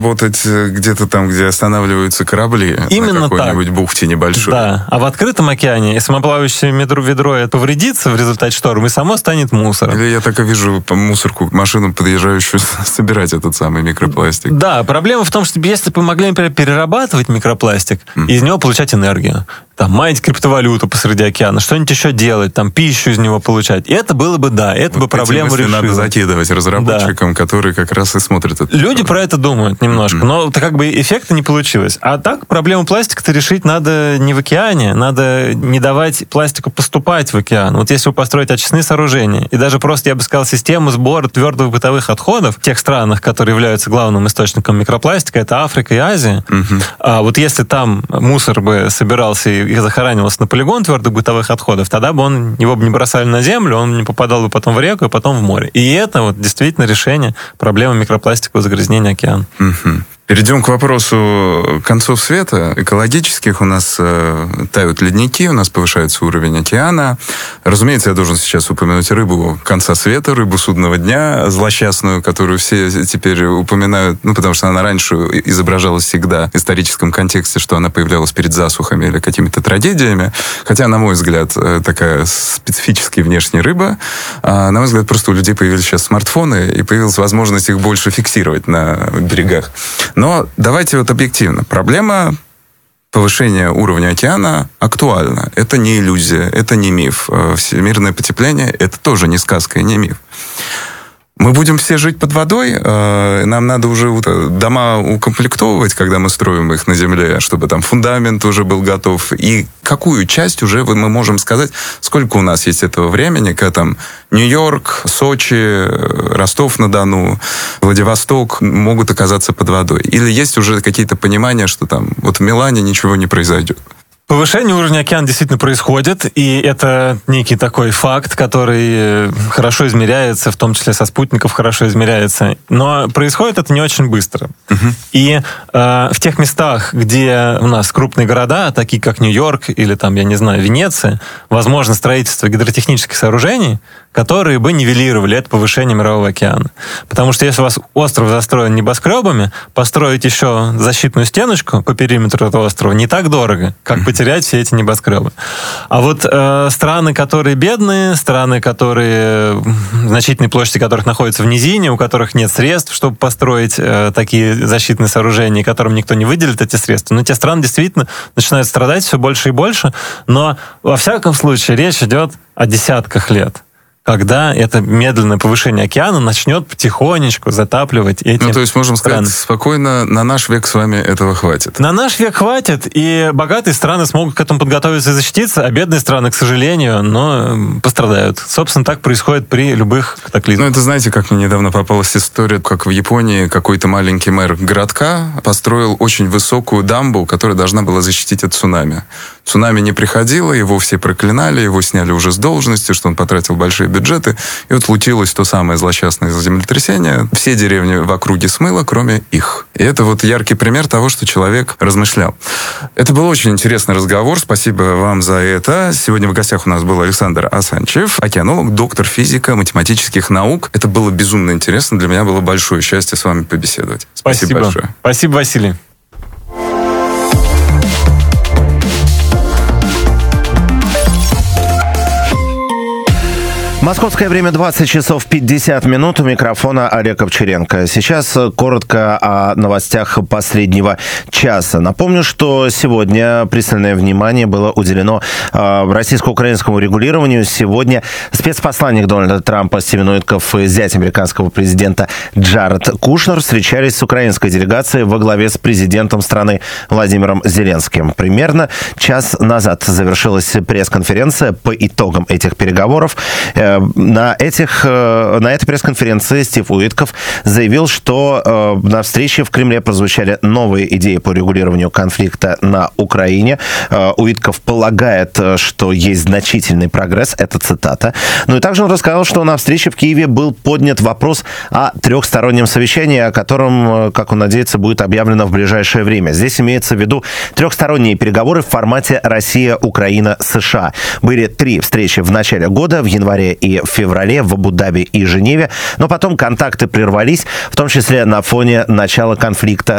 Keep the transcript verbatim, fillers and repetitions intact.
Работать где-то там, где останавливаются корабли. Именно на какой-нибудь так. бухте небольшой. Да. А в открытом океане, если самоплавающее ведро, ведро это повредится в результате шторма, и само станет мусором. Или я так и вижу мусорку, машину, подъезжающую, собирать этот самый микропластик. Да, проблема в том, что если бы мы могли, например, перерабатывать микропластик, mm. и из него получать энергию, там, майнить криптовалюту посреди океана, что-нибудь еще делать, там, пищу из него получать. И это было бы, да, это вот бы проблему решило. Надо закидывать разработчикам, да. которые как раз и смотрят это. Люди про это думают немножко, mm-hmm. но как бы эффекта не получилось. А так проблему пластика-то решить надо не в океане, надо не давать пластику поступать в океан. Вот если вы построите очистные сооружения, и даже просто, я бы сказал, систему сбора твердых бытовых отходов в тех странах, которые являются главным источником микропластика, это Африка и Азия, mm-hmm. а вот если там мусор бы собирался и захоранивался на полигон твердых бытовых отходов, тогда бы он, его бы не бросали на землю, он не попадал бы потом в реку и потом в море. И это вот действительно решение проблемы микропластикового загрязнения океана. Угу. Перейдем к вопросу концов света экологических. У нас э, тают ледники, у нас повышается уровень океана. Разумеется, я должен сейчас упомянуть рыбу конца света, рыбу судного дня, злосчастную, которую все теперь упоминают, ну, потому что она раньше изображалась всегда в историческом контексте, что она появлялась перед засухами или какими-то трагедиями. Хотя, на мой взгляд, такая специфическая внешняя рыба. А, на мой взгляд, просто у людей появились сейчас смартфоны, и появилась возможность их больше фиксировать на берегах. Но давайте вот объективно. Проблема повышения уровня океана актуальна. Это не иллюзия, это не миф. Всемирное потепление – это тоже не сказка и не миф. Мы будем все жить под водой, нам надо уже дома укомплектовывать, когда мы строим их на земле, чтобы там фундамент уже был готов. И какую часть уже мы можем сказать, сколько у нас есть этого времени, когда там Нью-Йорк, Сочи, Ростов-на-Дону, Владивосток могут оказаться под водой? Или есть уже какие-то понимания, что там вот в Милане ничего не произойдет? Повышение уровня океана действительно происходит, и это некий такой факт, который хорошо измеряется, в том числе со спутников хорошо измеряется. Но происходит это не очень быстро. Uh-huh. И э, в тех местах, где у нас крупные города, такие как Нью-Йорк или там, я не знаю, Венеция, возможно строительство гидротехнических сооружений, которые бы нивелировали это повышение мирового океана. Потому что если у вас остров застроен небоскребами, построить еще защитную стеночку по периметру этого острова не так дорого, как потерять все эти небоскребы. А вот э, страны, которые бедные, страны, которые значительной площади которых находятся в низине, у которых нет средств, чтобы построить э, такие защитные сооружения, которым никто не выделит эти средства, но те страны действительно начинают страдать все больше и больше. Но во всяком случае речь идет о десятках лет, когда это медленное повышение океана начнет потихонечку затапливать эти Ну, то есть, можем страны. сказать, спокойно, на наш век с вами этого хватит. На наш век хватит, и богатые страны смогут к этому подготовиться и защититься, а бедные страны, к сожалению, но пострадают. Собственно, так происходит при любых катаклизмах. Ну, это, знаете, как мне недавно попалась история, как в Японии какой-то маленький мэр городка построил очень высокую дамбу, которая должна была защитить от цунами. Цунами не приходило, его все проклинали, его сняли уже с должности, что он потратил большие бюджеты. И вот случилось то самое злосчастное землетрясение. Все деревни в округе смыло, кроме их. И это вот яркий пример того, что человек размышлял. Это был очень интересный разговор. Спасибо вам за это. Сегодня в гостях у нас был Александр Асанчев, океанолог, доктор физико-математических наук. Это было безумно интересно. Для меня было большое счастье с вами побеседовать. Спасибо, Спасибо. большое. Спасибо, Василий. Московское время двадцать часов пятьдесят минут. У микрофона Олег Овчаренко. Сейчас коротко о новостях последнего часа. Напомню, что сегодня пристальное внимание было уделено э, российско-украинскому регулированию. Сегодня спецпосланник Дональда Трампа Стивен Уитков и зять американского президента Джаред Кушнер встречались с украинской делегацией во главе с президентом страны Владимиром Зеленским. Примерно час назад завершилась пресс-конференция по итогам этих переговоров. На, этих, на этой пресс-конференции Стив Уитков заявил, что на встрече в Кремле прозвучали новые идеи по регулированию конфликта на Украине. Уитков полагает, что есть значительный прогресс. Это цитата. Ну и также он рассказал, что на встрече в Киеве был поднят вопрос о трехстороннем совещании, о котором, как он надеется, будет объявлено в ближайшее время. Здесь имеется в виду трехсторонние переговоры в формате Россия, Украина, США. Были три встречи в начале года, в январе и в феврале в Абу-Даби и Женеве, но потом контакты прервались, в том числе на фоне начала конфликта